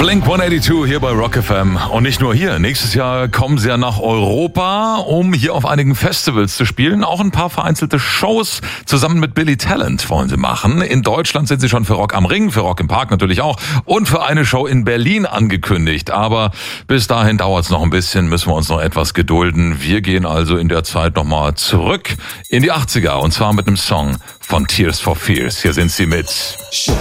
Blink 182 hier bei Rock FM. Und nicht nur hier. Nächstes Jahr kommen sie ja nach Europa, um hier auf einigen Festivals zu spielen. Auch ein paar vereinzelte Shows zusammen mit Billy Talent wollen sie machen. In Deutschland sind sie schon für Rock am Ring, für Rock im Park natürlich auch und für eine Show in Berlin angekündigt. Aber bis dahin dauert es noch ein bisschen, müssen wir uns noch etwas gedulden. Wir gehen also in der Zeit nochmal zurück in die 80er und zwar mit einem Song von Tears for Fears. Hier sind sie mit